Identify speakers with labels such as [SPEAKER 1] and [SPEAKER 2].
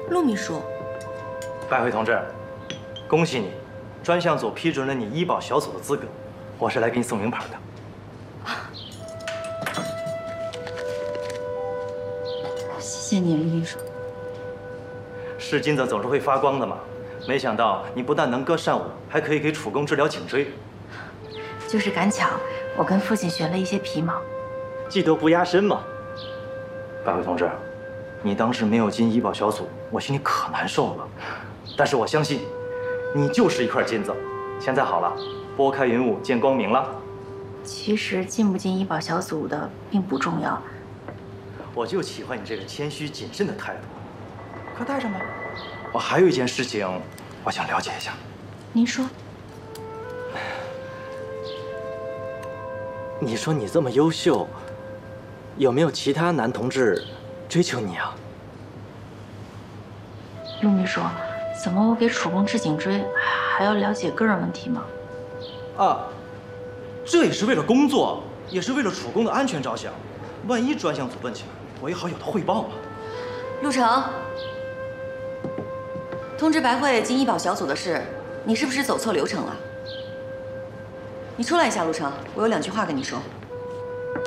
[SPEAKER 1] 陆秘书，
[SPEAKER 2] 白慧同志，恭喜你，专项组批准了你医保小组的资格，我是来给你送名牌的。
[SPEAKER 1] 谢谢你，陆秘书。
[SPEAKER 2] 是金子总是会发光的嘛，没想到你不但能歌善舞，还可以给楚公治疗颈椎。
[SPEAKER 1] 就是赶巧，我跟父亲学了一些皮毛。
[SPEAKER 2] 技多不压身嘛。白慧同志，你当时没有进医保小组，我心里可难受了。但是我相信，你就是一块金子。现在好了，拨开云雾见光明了。
[SPEAKER 1] 其实进不进医保小组的并不重要。
[SPEAKER 2] 我就喜欢你这个谦虚谨慎的态度。快带上吧。我还有一件事情，我想了解一下。
[SPEAKER 1] 您说。
[SPEAKER 3] 你说你这么优秀，有没有其他男同志追求你啊？
[SPEAKER 1] 陆秘书，怎么我给楚公治颈椎还要了解个人问题吗？
[SPEAKER 2] 啊，这也是为了工作，也是为了楚公的安全着想。万一专项组问起来，我也好有的汇报嘛。
[SPEAKER 4] 陆成，通知白慧进医保小组的事，你是不是走错流程了？你出来一下，陆成，我有2句话跟你说。